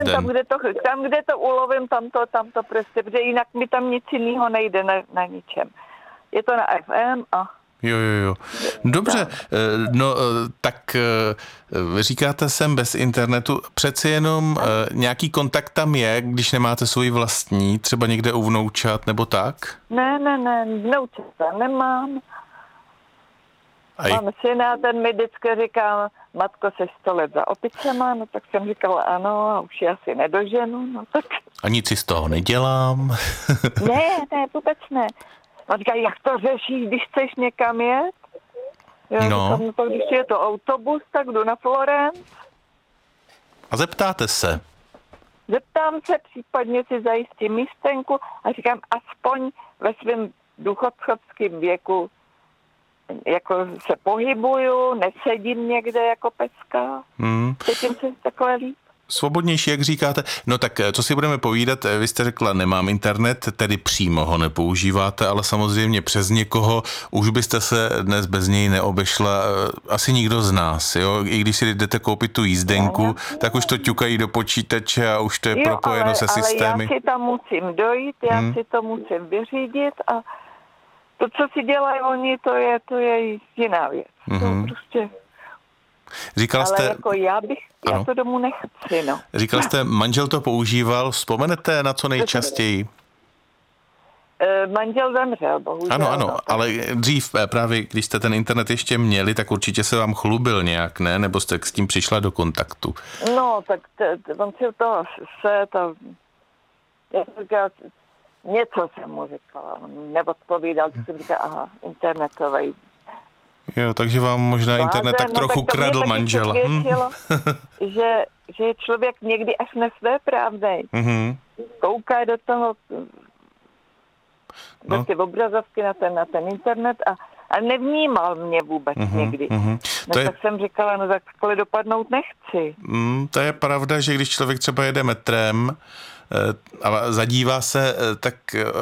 Tam, kde to ulovím, tam to prostě, protože jinak mi tam nic jiného nejde na ničem. Je to na FM a... Jo. Dobře, no tak vy říkáte sem bez internetu, přeci jenom nějaký kontakt tam je, když nemáte svůj vlastní, třeba někde u vnoučat nebo tak? Ne, vnoučata nemám. Mám syna, ten mi vždycky říkal, matko, seš 100 let za opicema, no tak jsem říkala ano a už je asi nedoženu, no tak... A nic si z toho nedělám. Ne, vůbec ne. On říká, jak to řešíš, když chceš někam jet? Já říkám, no to když je to autobus, tak jdu na Florence. A zeptáte se? Zeptám se, případně si zajistím místenku a říkám, aspoň ve svém důchodcovském věku jako se pohybuju, nesedím někde jako peska. Cítím se takhle líp. Svobodnější, jak říkáte. No tak, co si budeme povídat, vy jste řekla, nemám internet, tedy přímo ho nepoužíváte, ale samozřejmě přes někoho, už byste se dnes bez něj neobešla, asi nikdo z nás, jo? I když si jdete koupit tu jízdenku, tak už to ťukají do počítače a už to je propojeno se systémy. Ale já si tam musím dojít, já si to musím vyřídit a to, co si dělají oni, to je jiná věc. To prostě... Říkala jste... Ale jako já to domů nechci, no. Říkala jste, manžel to používal, vzpomenete na co nejčastěji? Manžel zemřel, bohužel. Ano, ale dřív právě, když jste ten internet ještě měli, tak určitě se vám chlubil nějak, ne? Nebo jste s tím přišla do kontaktu? No, tak on si toho něco jsem mu říkala, on neodpovídal, tak jsem říkala, aha, internetový. Jo, takže vám možná internet tak trochu kradl manžela. Že je člověk někdy až nesvéprávnej. Kouká do toho do ty obrazovky na ten internet a nevnímal mě vůbec někdy. Tak jsem říkala, no tak takhle dopadnout nechci. To je pravda, že když člověk třeba jede metrem a zadívá se, tak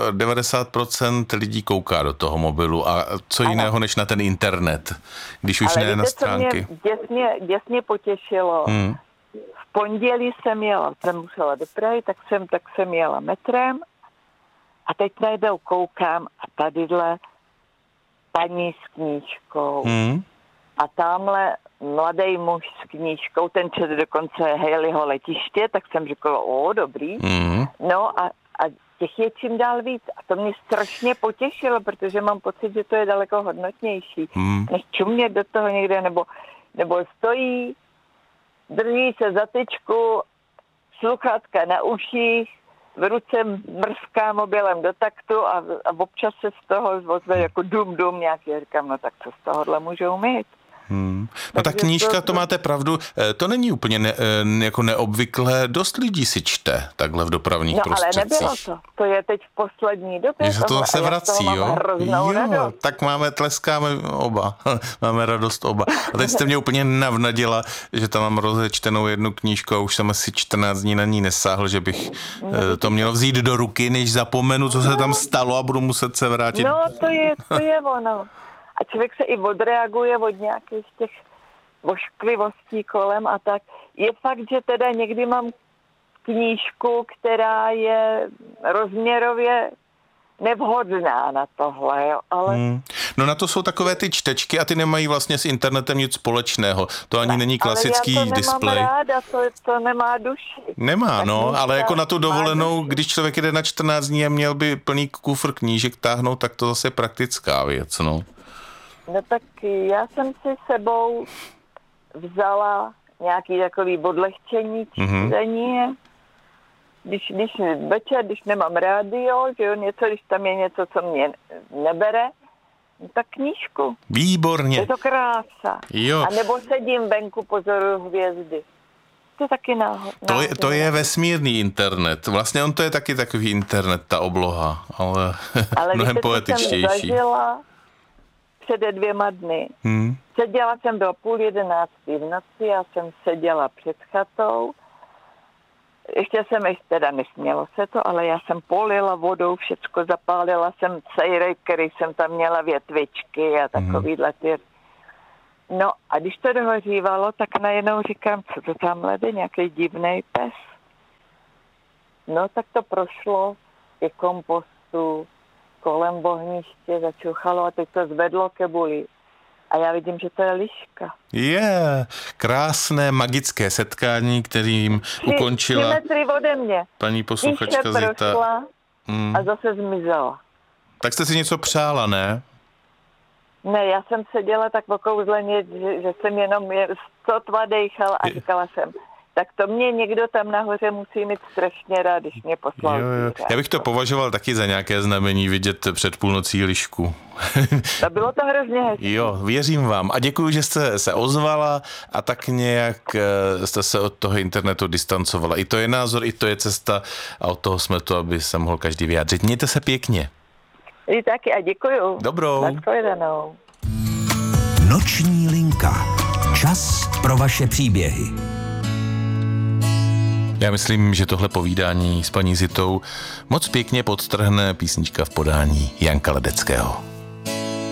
90% lidí kouká do toho mobilu a co jiného než na ten internet, když už ne na stránky. Ale víte, co mě děsně potěšilo? V pondělí jsem musela do Prahy, tak jsem jela metrem a teď najednou koukám a tadyhle paní s knížkou a tamhle mladý muž s knížkou, ten čet dokonce Haleyho letiště, tak jsem říkala, dobrý. No a těch je čím dál víc. A to mě strašně potěšilo, protože mám pocit, že to je daleko hodnotnější. Než čumět do toho někde, nebo stojí, drží se za tyčku, sluchátka na uších, v ruce mrská mobilem do taktu a občas se z toho ozve jako dum nějaký. Já říkám, no tak co z tohohle můžou mít? No ta knížka, to máte pravdu, to není úplně jako neobvyklé, dost lidí si čte takhle v dopravních prostředcích. Ale nebylo to je teď v poslední době. Že se to zase vrací, jo? Jo, tak tleskáme oba, máme radost oba. A teď jste mě úplně navnadila, že tam mám rozečtenou jednu knížku a už jsem asi 14 dní na ní nesáhl, že bych to měl vzít do ruky, než zapomenu, co se tam stalo a budu muset se vrátit. No, to je ono. A člověk se i odreaguje od nějakých těch ošklivostí kolem a tak. Je fakt, že teda někdy mám knížku, která je rozměrově nevhodná na tohle, jo, ale... No na to jsou takové ty čtečky a ty nemají vlastně s internetem nic společného. To ani není klasický displej. Ale já to nemám ráda, to nemá duši. Nemá, ale jako na tu dovolenou, když člověk jde na 14 dní a měl by plný kufr knížek táhnout, tak to zase je praktická věc, no. No tak já jsem si sebou vzala nějaký takový odlehčení čtení. Když večer, když nemám rádio, že jo, když tam je něco, co mě nebere, no tak knížku. Výborně. Je to krása. Jo. A nebo sedím venku, pozoruju hvězdy. To je taky náhodné. To je vesmírný internet. Vlastně on to je taky takový internet, ta obloha, ale mnohem poetičtější. Ale jsem zažila před 2 dny. Seděla jsem do 10:30 v noci, já jsem seděla před chatou. Ještě teda nesmělo se to, ale já jsem polila vodou, všecko zapálila jsem cejrej, který jsem tam měla, větvičky a takovýhle ty. No a když to dohořívalo, tak najednou říkám, co to tam jde, nějaký divnej pes. No tak to prošlo ke kompostu, kolem ohniště začuchalo a teď to zvedlo ke buli. A já vidím, že to je liška. Krásné magické setkání, kterým ukončila 3 metry ode mě. paní posluchačka Zita. A zase zmizela. Tak jste si něco přála, Ne, já jsem seděla tak okouzleně, že jsem jenom sotva dejchala a říkala jsem, tak to mě někdo tam nahoře musí mít strašně rád, když mě poslal. Já bych to považoval taky za nějaké znamení vidět před půlnocí lišku. To bylo to hrozně hezké. Jo, věřím vám a děkuji, že jste se ozvala a tak nějak jste se od toho internetu distancovala. I to je názor, i to je cesta a od toho jsme to, aby se mohl každý vyjádřit. Mějte se pěkně. I taky a děkuju. Dobrou. Nashledanou. Noční linka. Čas pro vaše příběhy. Já myslím, že tohle povídání s paní Zitou moc pěkně podtrhne písnička v podání Janka Ledeckého.